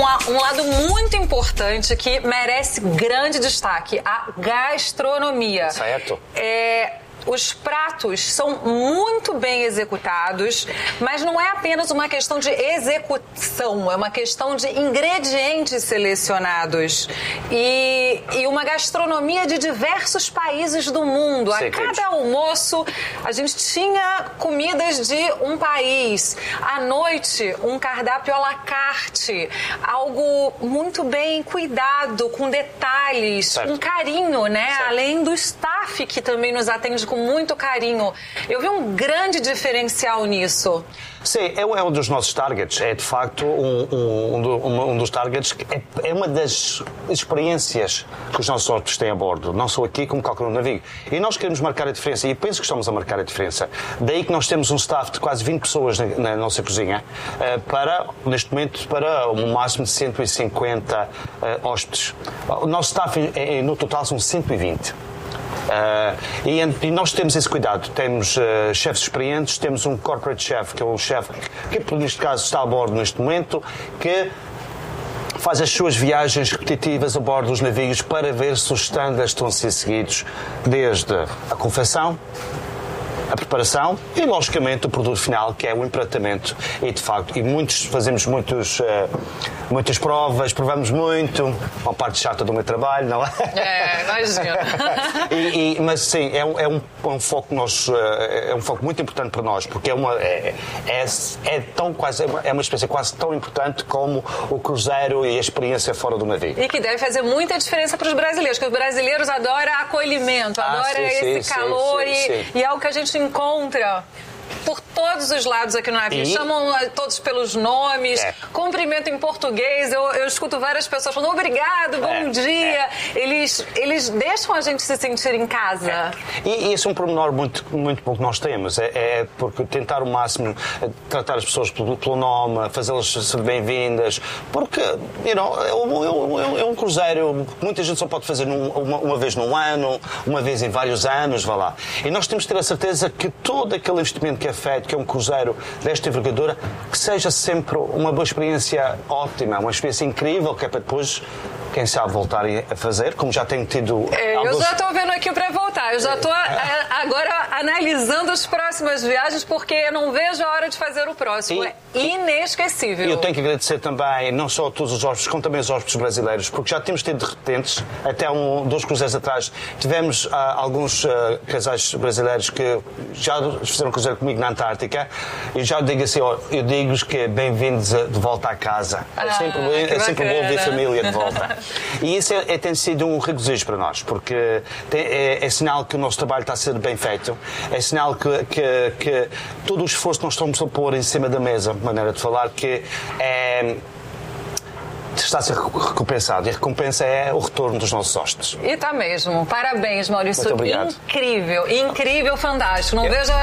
um lado muito importante que merece grande destaque, a gastronomia. Certo. Os pratos são muito bem executados, mas não é apenas uma questão de execução, é uma questão de ingredientes selecionados e uma gastronomia de diversos países do mundo. A cada almoço, a gente tinha comidas de um país. À noite, um cardápio à la carte, algo muito bem cuidado, com detalhes, com carinho, né? Além do staff que também nos atende com muito carinho. Eu vi um grande diferencial nisso. Sim, é um dos nossos targets. É, de facto, um dos targets. É uma das experiências que os nossos hóspedes têm a bordo, não só aqui como qualquer navio. E nós queremos marcar a diferença, e penso que estamos a marcar a diferença. Daí que nós temos um staff de quase 20 pessoas na nossa cozinha, neste momento, para um máximo de 150 hóspedes. O nosso staff, no total, são 120. E nós temos esse cuidado. Temos chefes experientes, temos um corporate chef, que é o chefe que neste caso está a bordo neste momento, que faz as suas viagens repetitivas a bordo dos navios para ver se os standards estão a ser seguidos, desde a confecção, a preparação e, logicamente, o produto final, que é o empratamento. E, de facto, fazemos muitas provas, provamos muito, uma parte chata do meu trabalho, não é? Imagino. Mas, sim, é um foco é um foco muito importante para nós, porque é uma experiência quase tão importante como o cruzeiro e a experiência fora do navio. E que deve fazer muita diferença para os brasileiros, porque os brasileiros adoram acolhimento, adoram esse calor e é algo que a gente encontra por todos os lados aqui no navio. Chamam todos pelos nomes, cumprimento em português. Eu escuto várias pessoas falando obrigado, bom dia. Eles deixam a gente se sentir em casa. E esse é um pormenor muito, muito bom que nós temos. Porque tentar o máximo tratar as pessoas pelo nome, fazê-las ser bem-vindas. Porque, é um cruzeiro que muita gente só pode fazer uma vez num ano, uma vez em vários anos, vá lá. E nós temos que ter a certeza que todo aquele investimento que é feito, que é um cruzeiro desta envergadura, que seja sempre uma boa experiência ótima, uma experiência incrível, que é para depois, quem sabe, voltar a fazer, como já tenho tido... Eu já estou vendo aqui para voltar, eu já estou agora analisando as próximas viagens, porque eu não vejo a hora de fazer o próximo. É inesquecível. E eu tenho que agradecer também, não só a todos os hóspedes, como também os hóspedes brasileiros, porque já temos tido de repentes, até 2 cruzeiros atrás, tivemos alguns casais brasileiros que já fizeram cruzeiro comigo na Antártica, e já digo assim, eu digo-vos que é bem-vindos de volta à casa. É sempre bom ver família de volta. E isso tem sido um regozijo para nós, porque é sinal que o nosso trabalho está a ser bem feito, é sinal que todo o esforço que nós estamos a pôr em cima da mesa, maneira de falar, que está a ser recompensado. E a recompensa é o retorno dos nossos hóspedes. E está mesmo. Parabéns, Maurício. Muito obrigado. Incrível, fantástico. Não vejo a hora